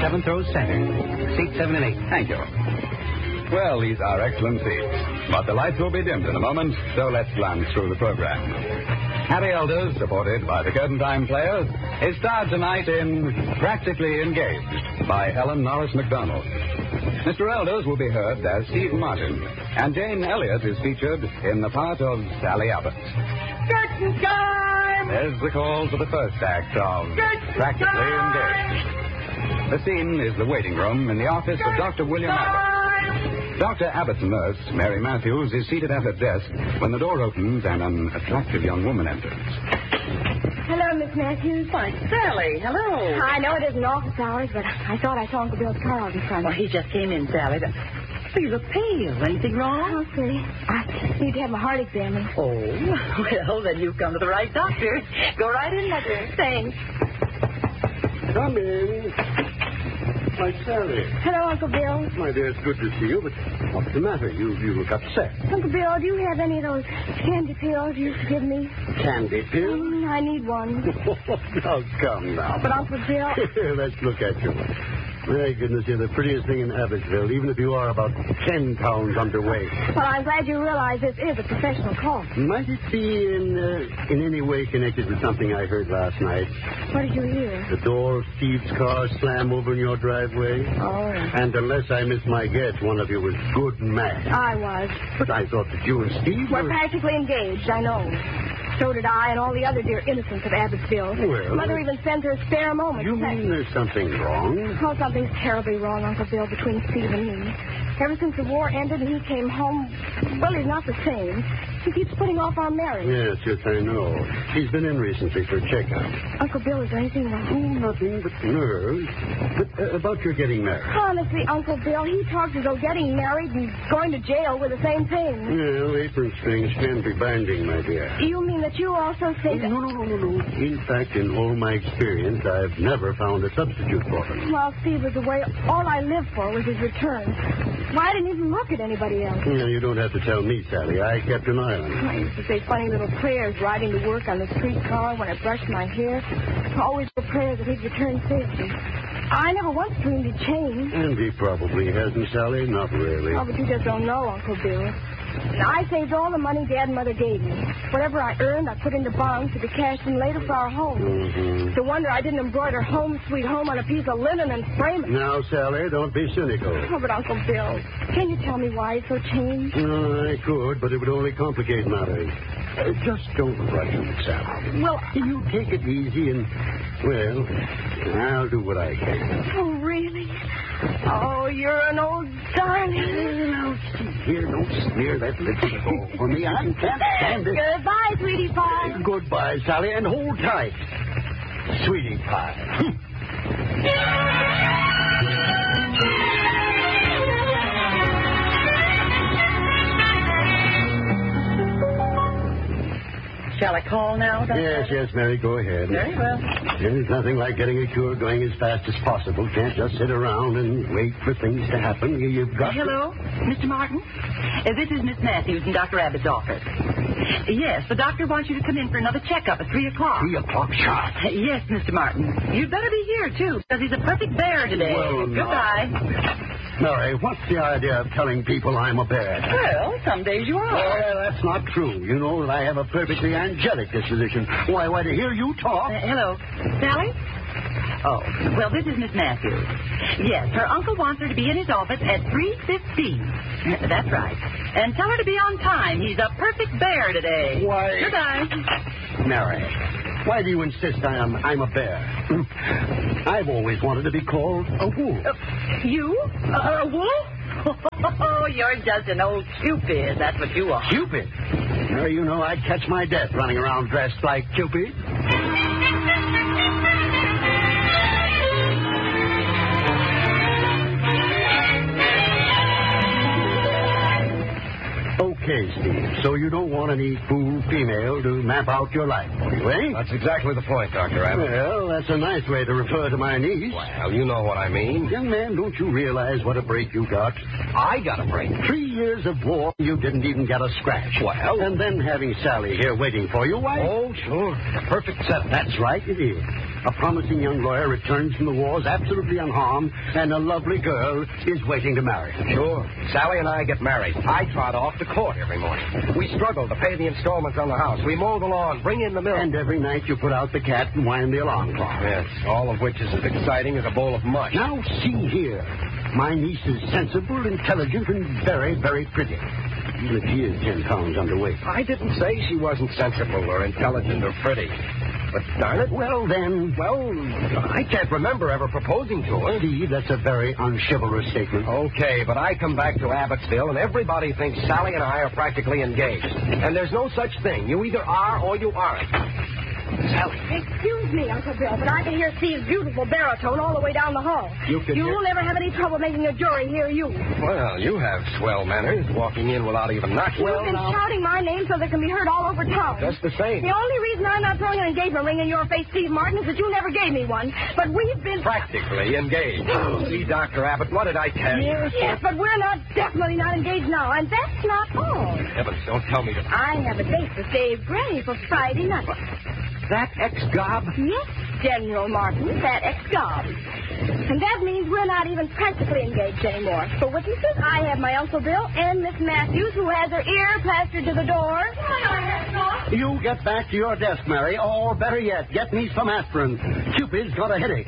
7th row center. Seat 7 and 8. Thank you. Well, these are excellent seats. But the lights will be dimmed in a moment, so let's glance through the program. Harry Elders, supported by the Curtain Time Players, is starred tonight in Practically Engaged by Ellen Norris MacDonald. Mr. Elders will be heard as Steve Martin, and Jane Elliott is featured in the part of Sally Abbott. Curtain time! There's the call to the first act of Practically Engaged. The scene is the waiting room in the office of Dr. William Abbott. Dr. Abbott's nurse, Mary Matthews, is seated at her desk when the door opens and an attractive young woman enters. Hello, Miss Matthews. Why, Sally, hello. I know it isn't office hours, but I thought I saw Uncle Bill's car out in front. Well, he just came in, Sally. Oh, you look pale. Anything wrong? Oh, silly. I need to have my heart examined. Oh, well, then you've come to the right doctor. Go right in, my dear. Thanks. Come in. Why, Sally. Hello, Uncle Bill. My dear, it's good to see you, but what's the matter? You look upset. Uncle Bill, do you have any of those candy pills you used to give me? Candy pills? I need one. Now, come now. But, Uncle Bill... Let's look at you. My goodness, you're the prettiest thing in Abbottsville, even if you are about 10 pounds underweight. Well, I'm glad you realize this is a professional call. Might it be in any way connected with something I heard last night? What did you hear? The door of Steve's car slam over in your driveway? Oh. And unless I miss my guess, one of you was good mad. I was. But I thought that you and Steve We're practically engaged, I know. So did I and all the other dear innocents of Abbottsville. Well... Mother even sends her a spare moment. You mean there's something wrong? Oh, something's terribly wrong, Uncle Bill, between Steve and me. Ever since the war ended and he came home, well, he's not the same. He keeps putting off our marriage. Yes, I know. She's been in recently for a checkup. Uncle Bill, is there anything wrong? Oh, nothing but nerves. But about your getting married. Honestly, Uncle Bill, he talks as though getting married and going to jail were the same thing. Well, apron strings can be binding, my dear. You mean that you also say that... No. In fact, in all my experience, I've never found a substitute for them. While Steve was away, all I lived for was his return. Why, I didn't even look at anybody else. Well, you don't have to tell me, Sally. I kept an eye on him. I used to say funny little prayers riding to work on the streetcar when I brushed my hair. Always the prayer that he'd return safely. I never once dreamed he'd change. And he probably hasn't, Sally. Not really. Oh, but you just don't know, Uncle Bill. I saved all the money Dad and Mother gave me. Whatever I earned, I put into bonds to be cashed in later for our home. Mm-hmm. It's a wonder I didn't embroider Home Sweet Home on a piece of linen and frame it. Now, Sally, don't be cynical. Oh, but Uncle Bill, can you tell me why he's so changed? I could, but it would only complicate matters. Just don't rush him, Sally. Well, you take it easy and, well, I'll do what I can. Oh, really? Oh, you're an old darling. Now, see here, don't smear that lipstick all for me. I can't stand it. Goodbye, sweetie pie. Goodbye, Sally, and hold tight. Sweetie pie. Shall I call now, Doctor? Yes, Mary, go ahead. Very well. There's nothing like getting a cure going as fast as possible. Can't just sit around and wait for things to happen. You've got Hello, Mr. Martin? This is Miss Matthews in Dr. Abbott's office. Yes, the doctor wants you to come in for another checkup at 3 o'clock. 3 o'clock sharp. Yes, Mr. Martin. You'd better be here, too, because he's a perfect bear today. Well, no. Goodbye. Mary, what's the idea of telling people I'm a bear? Well, some days you are. Well, that's not true. You know that I have a perfectly angelic disposition. Why, to hear you talk... Hello. Sally? Oh, well, this is Miss Matthews. Yes, her uncle wants her to be in his office at 3:15. That's right. And tell her to be on time. He's a perfect bear today. Why... Goodbye. Mary, why do you insist I'm a bear? I've always wanted to be called a wolf. You? A wolf? Oh, you're just an old Cupid. That's what you are. Cupid? Mary, you know I'd catch my death running around dressed like Cupid. Okay, Steve. So you don't want any fool female to map out your life for you, eh? That's exactly the point, Dr. Abbott. Well, that's a nice way to refer to my niece. Well, you know what I mean. Young man, don't you realize what a break you got? I got a break. 3 years of war, you didn't even get a scratch. Well... And then having Sally here waiting for you, why... Oh, sure. A perfect setup. That's right, it is. A promising young lawyer returns from the wars absolutely unharmed, and a lovely girl is waiting to marry him. Sure. Sally and I get married. I trot off to court every morning. We struggle to pay the installments on the house. We mow the lawn, bring in the milk. And every night you put out the cat and wind the alarm clock. Yes, all of which is as exciting as a bowl of mush. Now, see here. My niece is sensible, intelligent, and very, very pretty. Even if she is 10 pounds underweight. I didn't say she wasn't sensible or intelligent or pretty. But, darn it, Well, then... well, I can't remember ever proposing to her. Steve, that's a very unchivalrous statement. Okay, but I come back to Abbotsville, and everybody thinks Sally and I are practically engaged. And there's no such thing. You either are or you aren't. Sally. Excuse me, Uncle Bill, but I can hear Steve's beautiful baritone all the way down the hall. You'll never have any trouble making a jury hear you. Well, you have swell manners, walking in without even knocking. You've been shouting my name so that it can be heard all over town. Just the same. The only reason I'm not throwing an engagement ring in your face, Steve Martin, is that you never gave me one. But we've been... Practically engaged. See, Dr. Abbott, what did I tell you? Yes, but we're definitely not engaged now, and that's not all. Heavens, don't tell me to... I have a date with Dave Gray for Friday night. That ex-gob? Yes, General Martin, that ex-gob. And that means we're not even practically engaged anymore. For witnesses, I have my Uncle Bill and Miss Matthews, who has her ear plastered to the door. You get back to your desk, Mary, or better yet, get me some aspirin. Cupid's got a headache.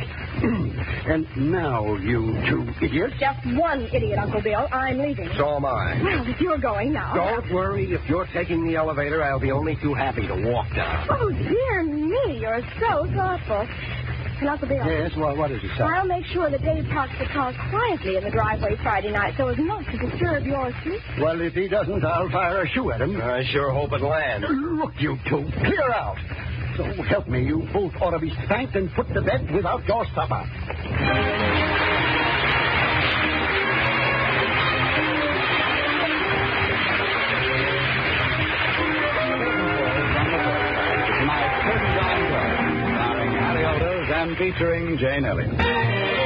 And now, you two idiots. Just one idiot, Uncle Bill. I'm leaving. So am I. Well, if you're going now. Don't worry. If you're taking the elevator, I'll be only too happy to walk down. Oh, dear me, you're so thoughtful. And Uncle Bill. Yes, well, what is it, son? I'll make sure that Dave parks the car quietly in the driveway Friday night so as not to disturb your sleep. Well, if he doesn't, I'll fire a shoe at him. I sure hope it lands. Look, you two, clear out. So help me, you both ought to be spanked and put to bed without your supper. Starring Harry Alders and featuring Jane Elliott.